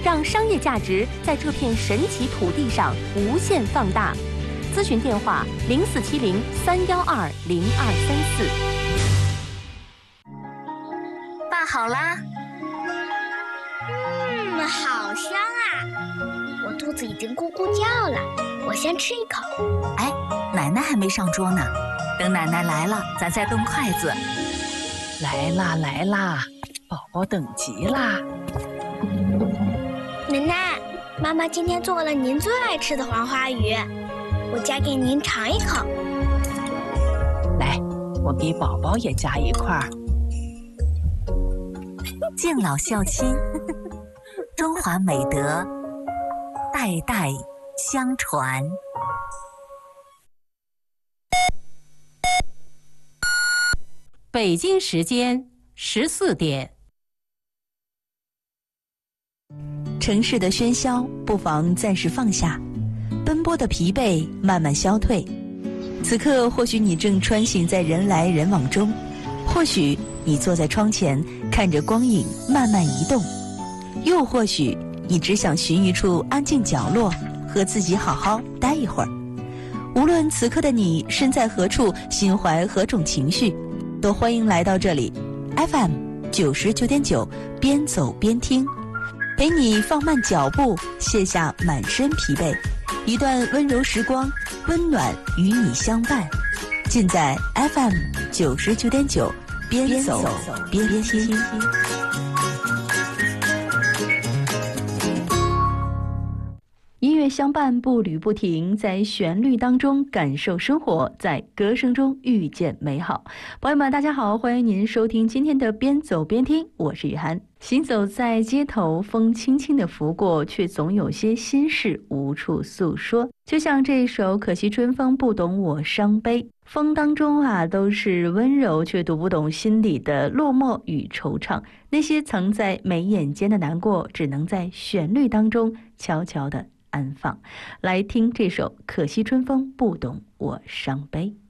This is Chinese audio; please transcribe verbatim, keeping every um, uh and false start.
让商业价值在这片神奇土地上无限放大。咨询电话：零四七零三幺二零二三四。 拌好啦。 嗯，好香啊！我肚子已经咕咕叫了，我先吃一口。 哎，奶奶还没上桌呢，等奶奶来了，咱再动筷子。 来啦来啦，宝宝等急啦！ 奶奶，妈妈今天做了您最爱吃的黄花鱼，我夹给您尝一口。 来，我给宝宝也夹一块儿。 敬老孝亲，中华美德代代相传。 北京时间十四点。 城市的喧嚣不妨暂时放下，奔波的疲惫慢慢消退。此刻或许你正穿行在人来人往中，或许你坐在窗前看着光影慢慢移动，又或许你只想寻一处安静角落，和自己好好待一会儿。无论此刻的你身在何处，心怀何种情绪，都欢迎来到这里 F M 九十九点九，边走边听，陪你放慢脚步，卸下满身疲惫，一段温柔时光，温暖与你相伴。尽在 F M 九十九点九，边走边听。音乐相伴，步履不停，在旋律当中感受生活，在歌声中遇见美好。朋友们大家好，欢迎您收听今天的边走边听，我是雨涵。行走在街头，风轻轻地拂过，却总有些心事无处诉说。就像这首可惜春风不懂我伤悲，风当中啊都是温柔，却读不懂心里的落寞与惆怅。那些藏在眉眼间的难过，只能在旋律当中悄悄地安放。来听这首可惜春风不懂我伤悲。